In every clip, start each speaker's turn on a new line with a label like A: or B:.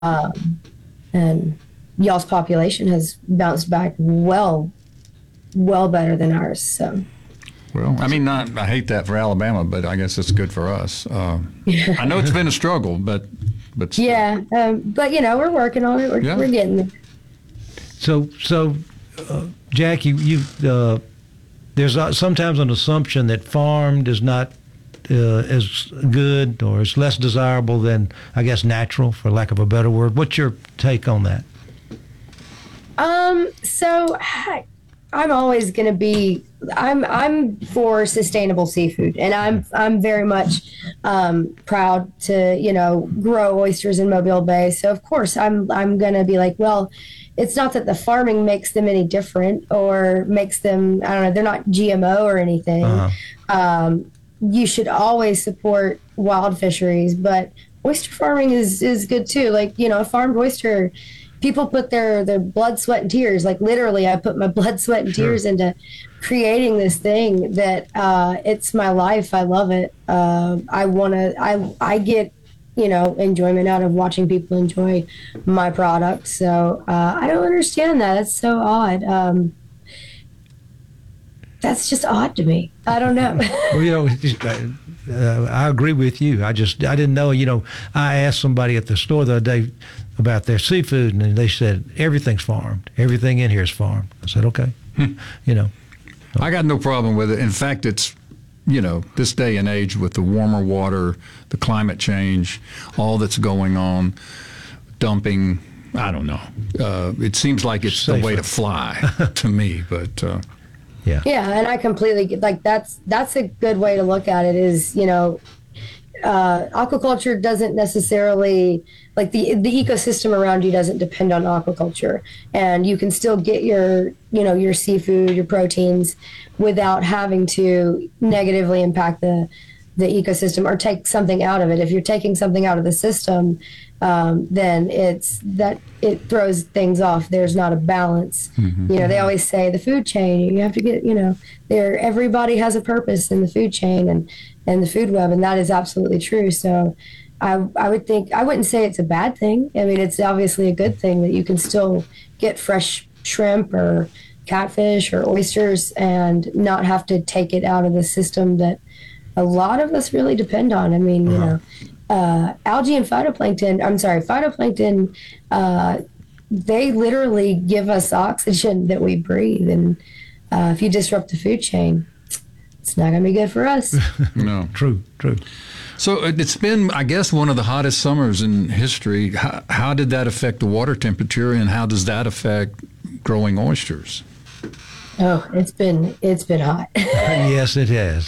A: And y'all's population has bounced back well better than ours. So.
B: Well, I mean, I hate that for Alabama, but I guess it's good for us. I know it's been a struggle, but still.
A: Yeah, but we're working on it. We're getting there.
C: So, Jack, there's sometimes an assumption that farmed is not as good or is less desirable than, I guess, natural, for lack of a better word. What's your take on that?
A: So I'm always going to be. I'm for sustainable seafood, and I'm very much proud to grow oysters in Mobile Bay. So of course I'm going to be like, well, it's not that the farming makes them any different or makes them, I don't know, they're not GMO or anything. You should always support wild fisheries, but oyster farming is good too. Like, a farmed oyster, people put their blood, sweat, and tears. Like, literally, I put my blood, sweat, and tears into creating this thing that it's my life. I love it. I get, enjoyment out of watching people enjoy my product. So I don't understand that. That's so odd. That's just odd to me. I don't know.
C: Well, I agree with you. I didn't know. I asked somebody at the store the other day about their seafood, and they said everything's farmed. Everything in here is farmed. I said, okay.
B: I got no problem with it. In fact, it's this day and age with the warmer water, the climate change, all that's going on, dumping. I don't know. It seems like it's safer. The way to fly to me, but.
A: Yeah, and I completely that's a good way to look at it. Is aquaculture doesn't necessarily the ecosystem around you doesn't depend on aquaculture, and you can still get your your seafood, your proteins, without having to negatively impact the ecosystem or take something out of it. If you're taking something out of the system, then it throws things off. There's not a balance. Mm-hmm. They always say the food chain. You have to get everybody has a purpose in the food chain and the food web, and that is absolutely true. So I wouldn't say it's a bad thing. I mean, it's obviously a good thing that you can still get fresh shrimp or catfish or oysters and not have to take it out of the system that a lot of us really depend on. I mean, algae and phytoplankton, they literally give us oxygen that we breathe. And if you disrupt the food chain, it's not going to be good for us.
B: No.
C: True.
B: So it's been, I guess, one of the hottest summers in history. How did that affect the water temperature, and how does that affect growing oysters?
A: Oh, it's been hot.
C: Yes, it has.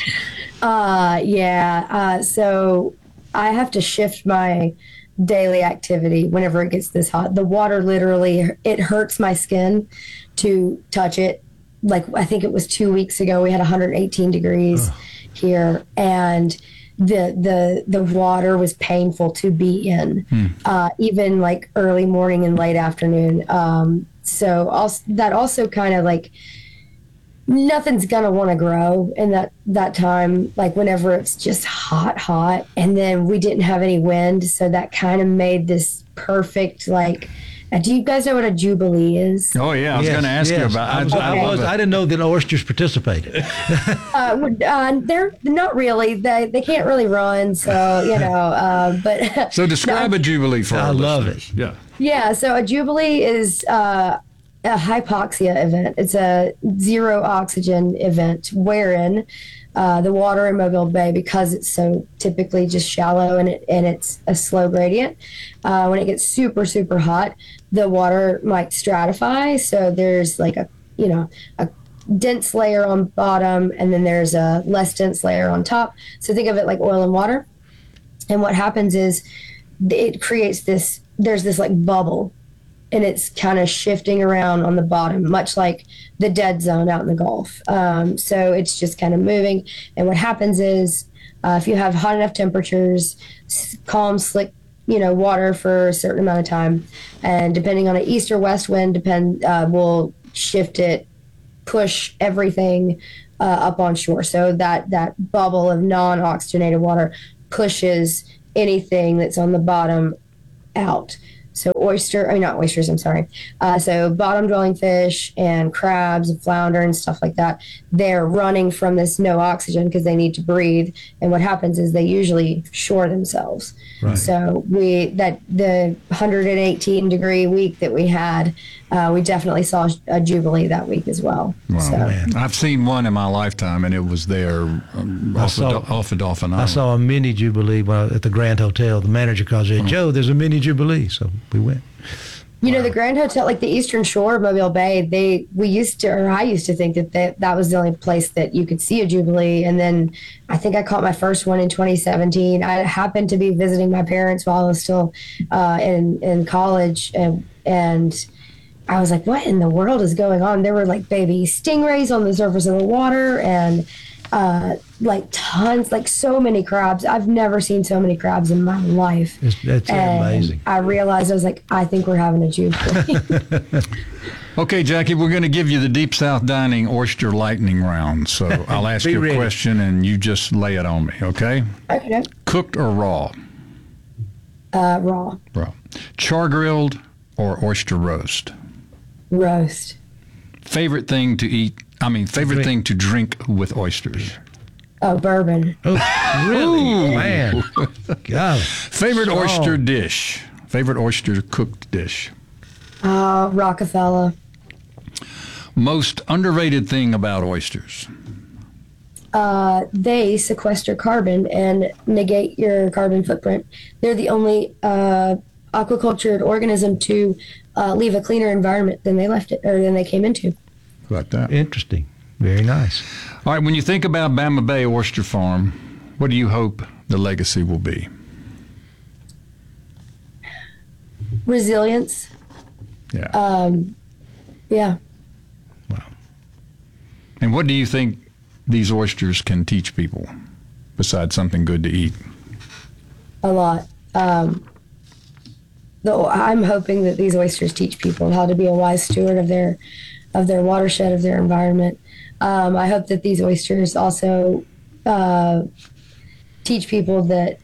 A: So I have to shift my daily activity whenever it gets this hot. The water literally, it hurts my skin to touch it. Like, I think it was 2 weeks ago, we had 118 degrees here, and the water was painful to be in, even like early morning and late afternoon. So that also kind of nothing's gonna want to grow in that time, like whenever it's just hot, and then we didn't have any wind, so that kind of made this perfect do you guys know what a jubilee is?
B: Oh yeah, I was going to ask you about.
C: I didn't know that oysters participated.
A: They're not really. They can't really run, so but.
B: So describe a jubilee for our
C: love
B: listeners.
C: it.
A: Yeah. So a jubilee is a hypoxia event. It's a zero oxygen event wherein the water in Mobile Bay, because it's so typically just shallow and it's a slow gradient, when it gets super, super hot, the water might stratify. So there's a dense layer on bottom, and then there's a less dense layer on top. So think of it like oil and water. And what happens is it creates there's this bubble, and it's kind of shifting around on the bottom, much like the dead zone out in the Gulf. So it's just kind of moving. And what happens is if you have hot enough temperatures, calm, slick, water for a certain amount of time, and depending on an east or west wind, will shift it, push everything up on shore. So that bubble of non-oxygenated water pushes anything that's on the bottom out. So not oysters, I'm sorry. So bottom dwelling fish and crabs and flounder and stuff like that, they're running from this no oxygen because they need to breathe. And what happens is they usually shore themselves.
C: Right.
A: So the 118 degree week that we had, we definitely saw a jubilee that week as well.
B: Wow.
A: So.
B: I've seen one in my lifetime, and it was there off of Dolphin Island.
C: I saw a mini jubilee at the Grand Hotel. The manager calls it, Joe, there's a mini jubilee. So we went.
A: You know, the Grand Hotel, like the Eastern Shore of Mobile Bay, I used to think that was the only place that you could see a jubilee. And then I think I caught my first one in 2017. I happened to be visiting my parents while I was still in college, and I was like, what in the world is going on? There were like baby stingrays on the surface of the water and like tons, like so many crabs. I've never seen so many crabs in my life.
C: That's amazing.
A: I realized, I was like, I think we're having a jubilee.
B: Okay, Jackie, we're going to give you the Deep South Dining Oyster Lightning Round. So I'll ask you a question and you just lay it on me, okay?
A: Okay.
B: Cooked or raw?
A: Raw.
B: Raw. Char-grilled or oyster roast?
A: Roast.
B: Favorite thing to drink with oysters?
A: Oh, bourbon.
C: Oh, really? Man. God.
B: Favorite oyster dish? Favorite oyster cooked dish?
A: Rockefeller.
B: Most underrated thing about oysters?
A: They sequester carbon and negate your carbon footprint. They're the only aquacultured organism to leave a cleaner environment than they came into.
B: How about that?
C: Interesting. Very nice.
B: All right, when you think about Bama Bay Oyster Farm, what do you hope the legacy will be?
A: Resilience.
B: Yeah.
A: Yeah.
B: Wow. And what do you think these oysters can teach people besides something good to eat?
A: A lot. Though I'm hoping that these oysters teach people how to be a wise steward of their watershed, of their environment. I hope that these oysters also teach people that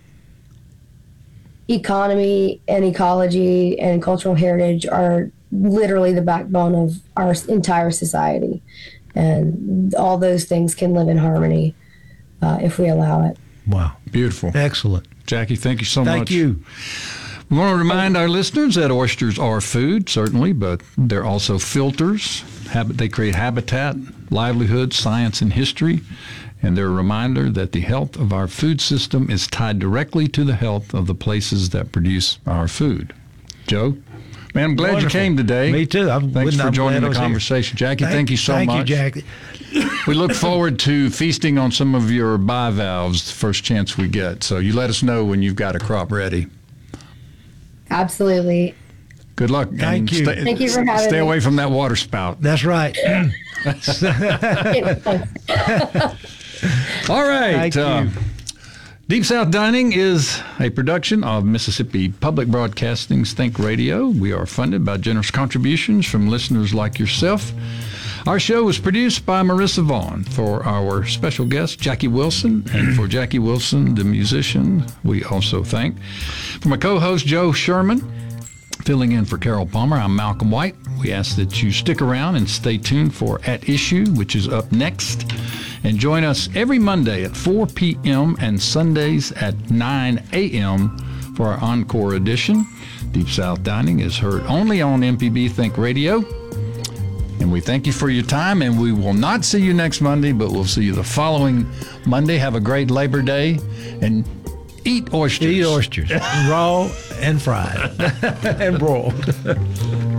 A: economy and ecology and cultural heritage are literally the backbone of our entire society. And all those things can live in harmony if we allow it.
C: Wow.
B: Beautiful.
C: Excellent.
B: Jackie, thank you so much.
C: Thank you.
B: We want to remind our listeners that oysters are food, certainly, but they're also filters. They create habitat, livelihood, science, and history. And they're a reminder that the health of our food system is tied directly to the health of the places that produce our food. Joe? Man, I'm glad you came today.
C: Me too.
B: Thanks for joining the conversation. Jackie, thank you so much.
C: Thank you, Jackie.
B: We look forward to feasting on some of your bivalves the first chance we get. So you let us know when you've got a crop ready.
A: Absolutely.
B: Good luck.
C: Thank you.
A: Thank you for having me.
B: Stay away from that water spout.
C: That's right.
B: All right.
C: Thank you.
B: Deep South Dining is a production of Mississippi Public Broadcasting's Think Radio. We are funded by generous contributions from listeners like yourself. Our show was produced by Marissa Vaughn. For our special guest, Jackie Wilson, and for Jackie Wilson, the musician, we also thank. For my co-host, Joe Sherman, filling in for Carol Palmer, I'm Malcolm White. We ask that you stick around and stay tuned for At Issue, which is up next. And join us every Monday at 4 p.m. and Sundays at 9 a.m. for our encore edition. Deep South Dining is heard only on MPB Think Radio. And we thank you for your time, and we will not see you next Monday, but we'll see you the following Monday. Have a great Labor Day, and eat oysters.
C: Eat oysters, raw and fried and broiled.